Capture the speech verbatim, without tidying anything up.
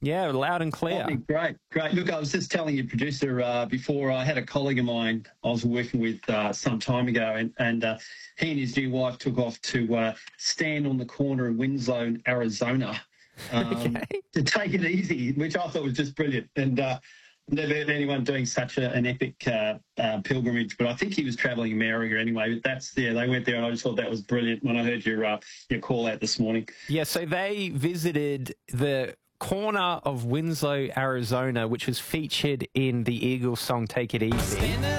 Yeah, loud and clear. Oh, great, great. Look, I was just telling your producer uh, before, I had a colleague of mine I was working with uh, some time ago, and, and uh, he and his new wife took off to uh, stand on the corner of Winslow, Arizona, um, Okay. to take it easy, which I thought was just brilliant. And uh, never heard anyone doing such a, an epic uh, uh, pilgrimage, but I think he was travelling America anyway. But that's, yeah, they went there, and I just thought that was brilliant when I heard your, uh, your call out this morning. Yeah, so they visited the corner of Winslow, Arizona, which was featured in the Eagles song Take It Easy.